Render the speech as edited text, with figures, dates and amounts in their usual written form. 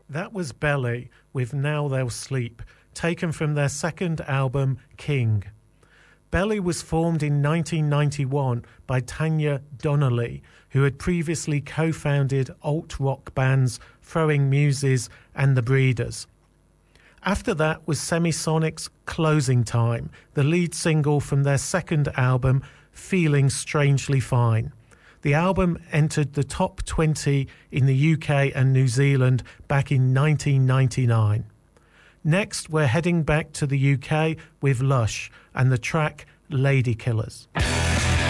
That was Belly with Now They'll Sleep, taken from their second album, King. Belly was formed in 1991 by Tanya Donnelly, who had previously co-founded alt-rock bands Throwing Muses and The Breeders. After that was Semisonic's Closing Time, the lead single from their second album, Feeling Strangely Fine. The album entered the top 20 in the UK and New Zealand back in 1999. Next, we're heading back to the UK with Lush and the track Lady Killers.